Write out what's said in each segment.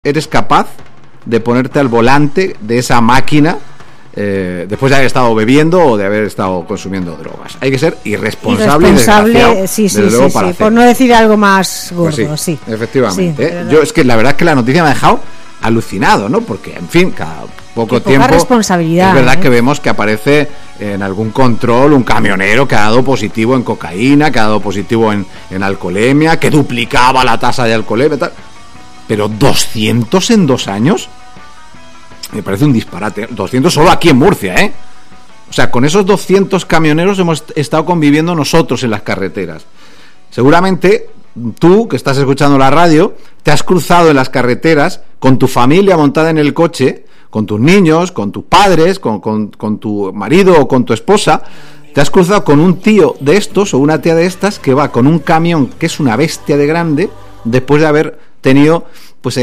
eres capaz de ponerte al volante de esa máquina después de haber estado bebiendo o de haber estado consumiendo drogas? Hay que ser irresponsable y desgraciado, sí, para por no decir algo más gordo. Pues sí, efectivamente. Yo es que la verdad es que la noticia me ha dejado alucinado, ¿no? Porque, en fin, cada poco tiempo responsabilidad, es verdad que vemos que aparece en algún control un camionero que ha dado positivo en cocaína, que ha dado positivo en alcoholemia, que duplicaba la tasa de alcoholemia, tal. Pero 200 en 2 años me parece un disparate. 200 solo aquí en Murcia, ¿eh? O sea, con esos 200 camioneros hemos estado conviviendo nosotros en las carreteras. Seguramente tú, que estás escuchando la radio, te has cruzado en las carreteras con tu familia montada en el coche, con tus niños, con tus padres, con tu marido o con tu esposa. Te has cruzado con un tío de estos o una tía de estas que va con un camión que es una bestia de grande, después de haber tenido pues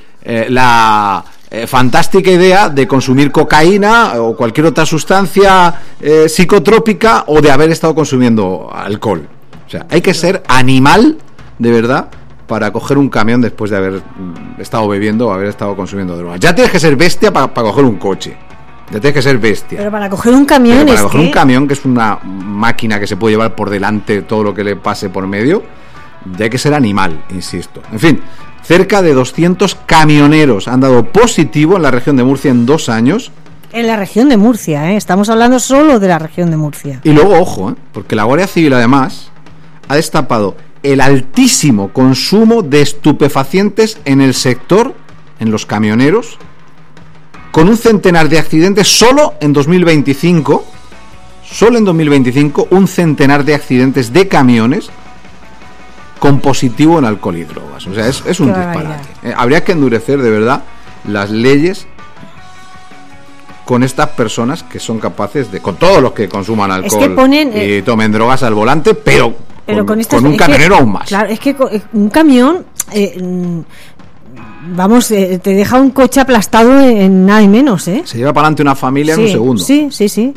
la fantástica idea de consumir cocaína o cualquier otra sustancia psicotrópica, o de haber estado consumiendo alcohol. O sea, hay que ser animal de verdad para coger un camión después de haber estado bebiendo o haber estado consumiendo drogas. Ya tienes que ser bestia para coger un coche. Ya tienes que ser bestia. Pero para coger un camión, un camión, que es una máquina que se puede llevar por delante todo lo que le pase por medio, ya hay que ser animal, insisto. En fin, cerca de 200 camioneros han dado positivo en la región de Murcia en 2 años. En la región de Murcia, ¿eh? Estamos hablando solo de la región de Murcia. Y luego, ojo, porque la Guardia Civil además ha destapado el altísimo consumo de estupefacientes en el sector, en los camioneros, con un centenar de accidentes solo en 2025. Solo en 2025, un centenar de accidentes de camiones con positivo en alcohol y drogas. O sea, es un disparate. Habría que endurecer de verdad las leyes con estas personas que son capaces de, con todos los que consuman alcohol y tomen drogas al volante, pero con un camionero aún más. Claro, es que un camión te deja un coche aplastado en nada y menos, ¿eh? Se lleva para adelante una familia en un segundo. Sí.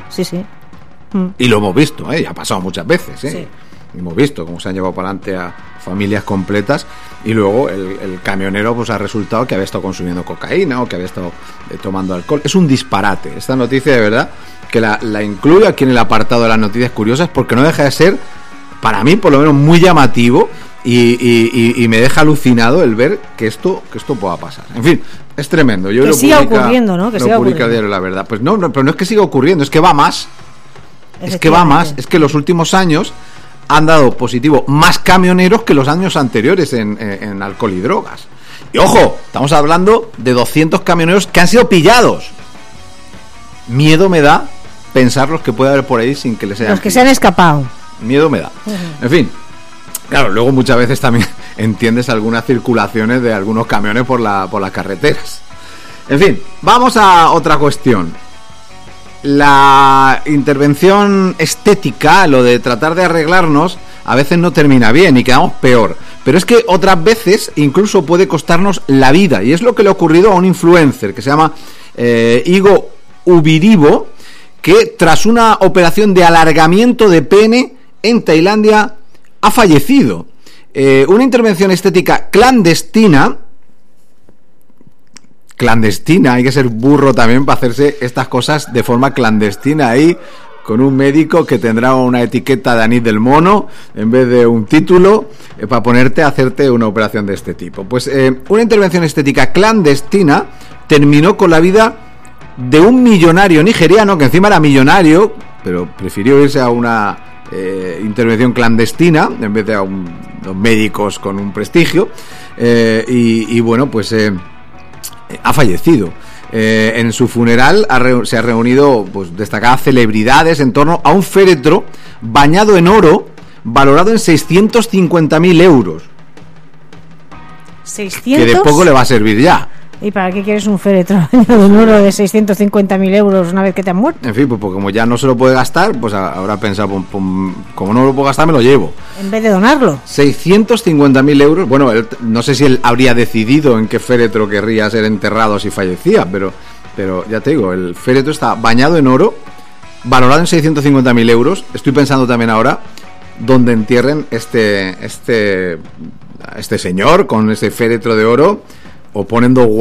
Y lo hemos visto, ya ha pasado muchas veces, ¿eh? Sí. Hemos visto cómo se han llevado para adelante a familias completas, y luego el camionero pues ha resultado que había estado consumiendo cocaína o que había estado tomando alcohol. Es un disparate. Esta noticia, de verdad, que la incluyo aquí en el apartado de las noticias curiosas, porque no deja de ser, para mí por lo menos, muy llamativo, y me deja alucinado el ver que esto pueda pasar. En fin, es tremendo. Yo que siga ocurriendo, ¿no? Que siga ocurriendo. Diario La Verdad. Pues no, pero no es que siga ocurriendo, es que va más. Es que los últimos años han dado positivo más camioneros que los años anteriores en alcohol y drogas. Y ojo, estamos hablando de 200 camioneros que han sido pillados. Miedo me da pensar los que puede haber por ahí sin que les hayan los que pillado. Se han escapado. Miedo me da. En fin, claro, luego muchas veces también entiendes algunas circulaciones de algunos camiones por las carreteras. En fin, vamos a otra cuestión. La intervención estética, lo de tratar de arreglarnos, a veces no termina bien y quedamos peor. Pero es que otras veces incluso puede costarnos la vida. Y es lo que le ha ocurrido a un influencer que se llama Igo Ubiribo, que tras una operación de alargamiento de pene en Tailandia ha fallecido. Una intervención estética clandestina, hay que ser burro también para hacerse estas cosas de forma clandestina ahí, con un médico que tendrá una etiqueta de anís del mono en vez de un título para hacerte una operación de este tipo. Pues una intervención estética clandestina terminó con la vida de un millonario nigeriano, que encima era millonario, pero prefirió irse a una intervención clandestina en vez de a unos médicos con un prestigio, y bueno, pues ha fallecido. En su funeral se han reunido pues destacadas celebridades en torno a un féretro bañado en oro valorado en 650.000 euros. 600. Que de poco le va a servir ya. ¿Y para qué quieres un féretro bañado en oro de 650.000 euros una vez que te han muerto? En fin, pues como ya no se lo puede gastar, pues habrá pensado, como no lo puedo gastar, me lo llevo. En vez de donarlo. 650.000 euros. Bueno, no sé si él habría decidido en qué féretro querría ser enterrado si fallecía, pero ya te digo, el féretro está bañado en oro, valorado en 650.000 euros. Estoy pensando también ahora dónde entierren este señor con ese féretro de oro. o ponen dos